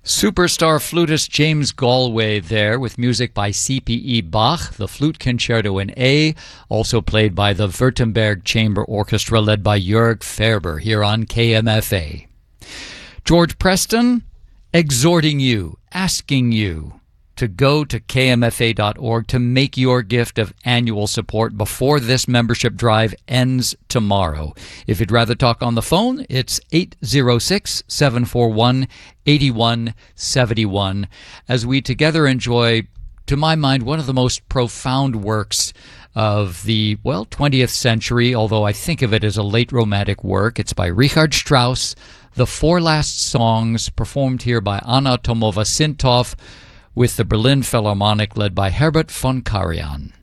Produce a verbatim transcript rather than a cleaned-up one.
Superstar flutist James Galway there with music by C P E Bach, the Flute Concerto in A, also played by the Württemberg Chamber Orchestra led by Jörg Ferber here on K M F A. George Preston, exhorting you, asking you to go to K M F A dot org to make your gift of annual support before this membership drive ends tomorrow. If you'd rather talk on the phone, it's eight zero six, seven four one, eight one seven one as we together enjoy, to my mind, one of the most profound works of the, well, twentieth century, although I think of it as a late Romantic work. It's by Richard Strauss, The Four Last Songs, performed here by Anna Tomova-Sintoff, with the Berlin Philharmonic led by Herbert von Karajan.